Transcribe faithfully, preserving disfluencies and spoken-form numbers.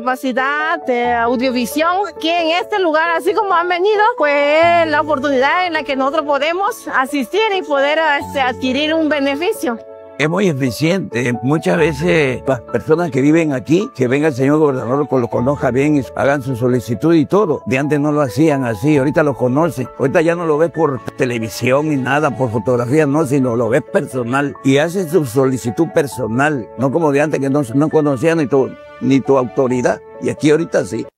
discapacidad de audiovisión, que en este lugar, así como han venido, pues la oportunidad en la que nosotros podemos asistir y poder este, adquirir un beneficio. Es muy eficiente. Muchas veces las personas que viven aquí, que venga el señor gobernador, que lo conozca bien, hagan su solicitud y todo. De antes no lo hacían así, ahorita lo conocen. Ahorita ya no lo ves por televisión ni nada, por fotografía, no, sino lo ves personal. Y hacen su solicitud personal, no como de antes que no, no conocían ni tu, ni tu autoridad. Y aquí ahorita sí.